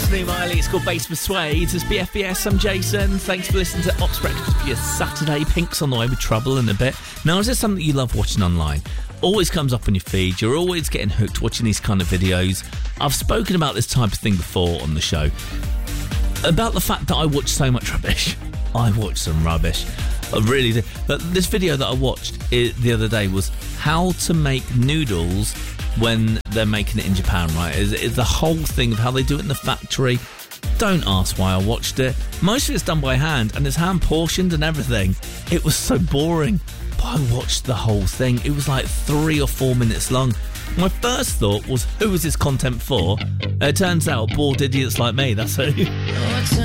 It's New Miley. It's called Bass Persuades. It's BFBS. I'm Jason. Thanks for listening to Ox Breakfast for your Saturday. Pink's on the way with Trouble in a bit. Now, is there something you love watching online? Always comes up on your feed. You're always getting hooked watching these kind of videos. I've spoken about this type of thing before on the show. About the fact that I watch so much rubbish. I watch some rubbish. I really do. But this video that I watched the other day was how to make noodles when they're making it in Japan, right? It's the whole thing of how they do it in the factory. Don't ask why I watched it. Most of it's done by hand and it's hand portioned and everything. It was so boring. But I watched the whole thing. It was like 3 or 4 minutes long. My first thought was, who is this content for? It turns out bored idiots like me, that's who.